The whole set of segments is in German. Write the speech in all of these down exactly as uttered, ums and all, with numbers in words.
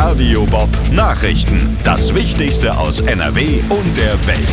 Radio Bob Nachrichten. Das Wichtigste aus N R W und der Welt.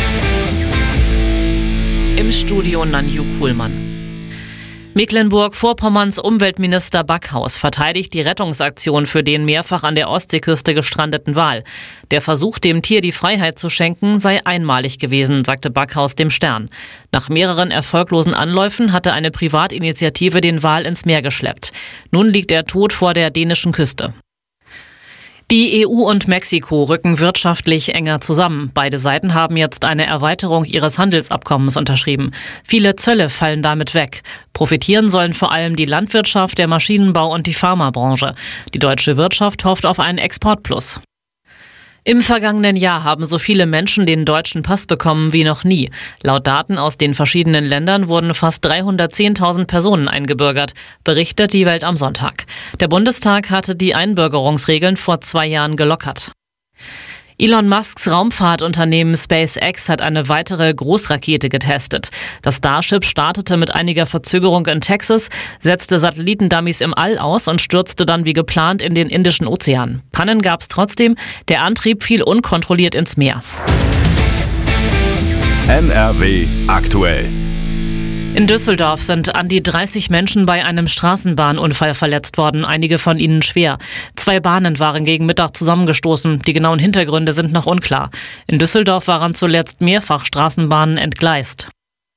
Im Studio Nanju Kuhlmann. Mecklenburg-Vorpommerns Umweltminister Backhaus verteidigt die Rettungsaktion für den mehrfach an der Ostseeküste gestrandeten Wal. Der Versuch, dem Tier die Freiheit zu schenken, sei einmalig gewesen, sagte Backhaus dem Stern. Nach mehreren erfolglosen Anläufen hatte eine Privatinitiative den Wal ins Meer geschleppt. Nun liegt er tot vor der dänischen Küste. Die E U und Mexiko rücken wirtschaftlich enger zusammen. Beide Seiten haben jetzt eine Erweiterung ihres Handelsabkommens unterschrieben. Viele Zölle fallen damit weg. Profitieren sollen vor allem die Landwirtschaft, der Maschinenbau und die Pharmabranche. Die deutsche Wirtschaft hofft auf einen Exportplus. Im vergangenen Jahr haben so viele Menschen den deutschen Pass bekommen wie noch nie. Laut Daten aus den verschiedenen Ländern wurden fast dreihundertzehntausend Personen eingebürgert, berichtet die Welt am Sonntag. Der Bundestag hatte die Einbürgerungsregeln vor zwei Jahren gelockert. Elon Musks Raumfahrtunternehmen SpaceX hat eine weitere Großrakete getestet. Das Starship startete mit einiger Verzögerung in Texas, setzte Satellitendummies im All aus und stürzte dann wie geplant in den Indischen Ozean. Pannen gab es trotzdem, der Antrieb fiel unkontrolliert ins Meer. N R W aktuell. In Düsseldorf sind an die dreißig Menschen bei einem Straßenbahnunfall verletzt worden, einige von ihnen schwer. Zwei Bahnen waren gegen Mittag zusammengestoßen, die genauen Hintergründe sind noch unklar. In Düsseldorf waren zuletzt mehrfach Straßenbahnen entgleist.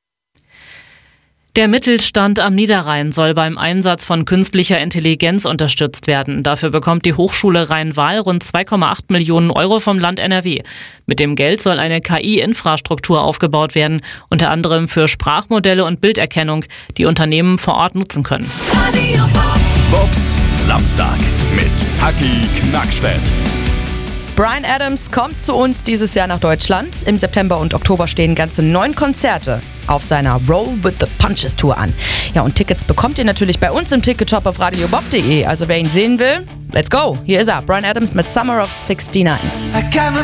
Der Mittelstand am Niederrhein soll beim Einsatz von künstlicher Intelligenz unterstützt werden. Dafür bekommt die Hochschule Rhein-Waal rund zwei Komma acht Millionen Euro vom Land N R W. Mit dem Geld soll eine K I-Infrastruktur aufgebaut werden, unter anderem für Sprachmodelle und Bilderkennung, die Unternehmen vor Ort nutzen können. Bobs Samstag mit Taki Knackstedt. Bryan Adams kommt zu uns dieses Jahr nach Deutschland. Im September und Oktober stehen ganze neun Konzerte auf seiner Roll with the Punches Tour an. Ja, und Tickets bekommt ihr natürlich bei uns im Ticketshop auf radio bob punkt de. Also wer ihn sehen will, let's go. Hier ist er, Bryan Adams mit Summer of sixty-nine.